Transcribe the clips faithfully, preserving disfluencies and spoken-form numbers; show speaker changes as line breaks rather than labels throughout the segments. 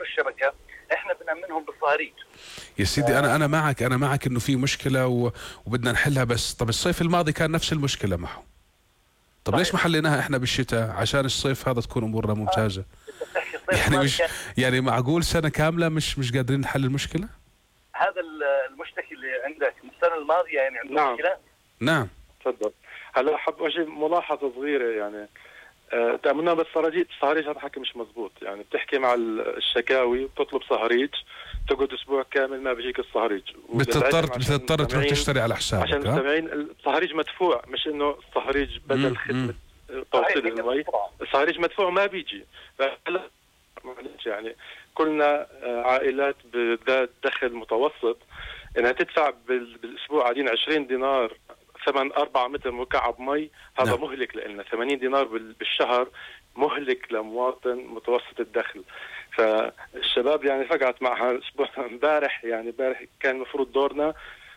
الشبكه احنا بنأمنهم بالصهاريج.
يا سيدي انا انا معك انا معك انه في مشكله و... وبدنا نحلها، بس طب الصيف الماضي كان نفس المشكله معه، طب ليش ما حليناها احنا بالشتاء عشان الصيف هذا تكون امورنا ممتازه؟ يعني مش يعني معقول سنه كامله مش مش قادرين نحل المشكله؟
هذا المشتكي اللي عندك من السنه الماضيه يعني عنده
نعم.
مشكله؟
نعم
تفضل. هلا حب اجي ملاحظه صغيره يعني أه تأملنا بالصهاريج، الصهاريج هذا حكي مش مزبوط، يعني بتحكي مع الشكاوي بتطلب صهاريج تقعد اسبوع كامل ما بيجيك الصهاريج،
بتضطر بتضطر تروح تشتري على حسابك
عشان المستمعين. الصهاريج مدفوع، مش انه الصهاريج بدل خدمه توصيل المي، الصهاريج مدفوع ما بيجي. فهلا يعني كلنا عائلات بذات دخل متوسط انها تدفع بالاسبوع قاعدين عشرين دينار ثمن أربعة متر مكعب مي، هذا نعم. مهلك لنا. ثمانين دينار بالشهر مهلك لمواطن متوسط الدخل. فالشباب يعني فقعت معها الاسبوع امبارح، يعني امبارح كان المفروض دورنا،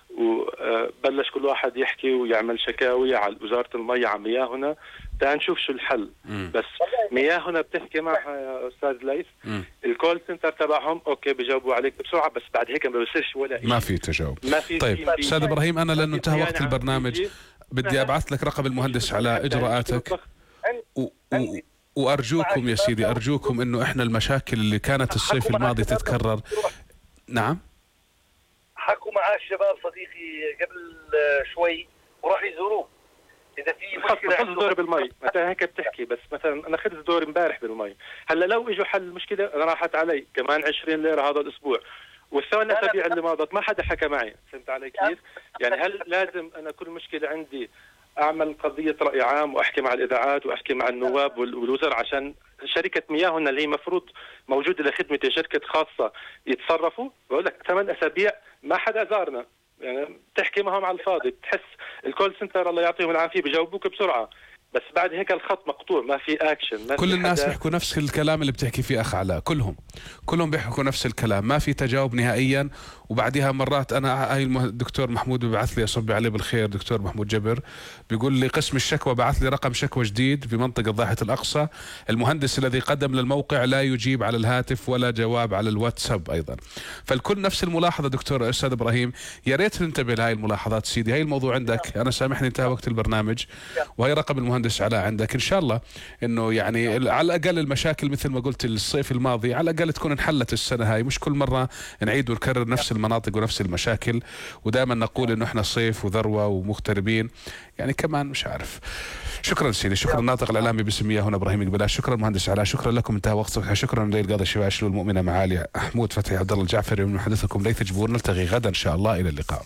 وبلش كل واحد يحكي ويعمل شكاوي على وزارة المي على مياهنا، تعال نشوف شو الحل. مم. بس مياهنا بتحكي معها يا استاذ ليث، الكول سنتر تبعهم اوكي بيجاوبوا عليك بسرعه، بس بعد هيك ما بيصيرش ولا شيء،
ما في تجاوب.
ما في.
طيب استاذ ابراهيم، انا لانه انتهى وقت البرنامج بدي ابعث لك رقم المهندس على اجراءاتك، و... و... وارجوكم يا سيدي ارجوكم انه احنا المشاكل اللي كانت الصيف الماضي تتكرر. نعم
حكوا مع الشباب صديقي قبل شوي وراح يزوروه اذا في مشكله.
خذ دور بالمي مثلا هيك بتحكي، بس مثلا انا اخذت دور امبارح بالمي، هلا لو اجوا حل المشكله انا راحت علي كمان عشرين ليره هذا الاسبوع، والثمان اسابيع اللي مضت ما حدا حكى معي. فهمت علي كيف؟ يعني هل لازم انا كل مشكله عندي اعمل قضيه راي عام واحكي مع الاذاعات واحكي مع النواب والوزراء عشان شركه مياهنا اللي هي مفروض موجوده لخدمه شركه خاصه يتصرفوا؟ بقول لك ثمان اسابيع ما حدا زارنا، يعني بتحكي معهم على الفاضي، بتحس الكول سنتر الله يعطيهم العافيه بيجاوبوك بسرعه، بس بعد هيك الخط مقطوع، ما في اكشن. ما
كل
في
الناس بيحكوا نفس الكلام اللي بتحكي فيه اخ علاء، كلهم كلهم بيحكوا نفس الكلام، ما في تجاوب نهائيا. وبعدها مرات انا هاي الدكتور محمود ببعث لي اصبي عليه بالخير، دكتور محمود جبر بيقول لي قسم الشكوى بعث لي رقم شكوى جديد بمنطقه ضاحيه الاقصى، المهندس الذي قدم للموقع لا يجيب على الهاتف ولا جواب على الواتساب ايضا. فالكل نفس الملاحظه دكتور استاذ ابراهيم، يا ريت ننتبه لهي الملاحظات سيدي. هاي الموضوع عندك، انا سامحني انتهى وقت البرنامج، وهي رقم المهندس علاء عندك. ان شاء الله انه يعني على الاقل المشاكل مثل ما قلت الصيف الماضي على الاقل تكون انحلت السنه هاي، مش كل مره نعيد ونكرر نفس المناطق ونفس المشاكل، ودائما نقول انه احنا صيف وذروه ومغتربين، يعني كمان مش عارف. شكرا سيدي، شكرا الناطق الاعلامي باسم مياهنا ابراهيم قبلاش، شكرا مهندس علاء، شكرا لكم انتهى وقت صباح، شكرا لي القاضي الشباب شلو المؤمنه معالي محمود فتحي عبد الله الجعفري من محدثكم ليث جبور. نلتقي غدا ان شاء الله، الى اللقاء.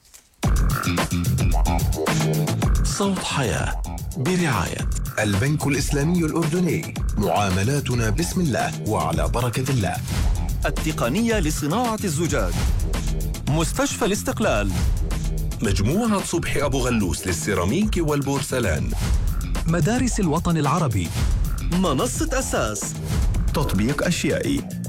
صوت حياة برعاية البنك الإسلامي الأردني، معاملاتنا بسم الله وعلى بركة الله.
التقنية لصناعة الزجاج، مستشفى الاستقلال،
مجموعة صبحي أبو غلوس للسيراميك والبورسلان،
مدارس الوطن العربي، منصة أساس،
تطبيق أشيائي.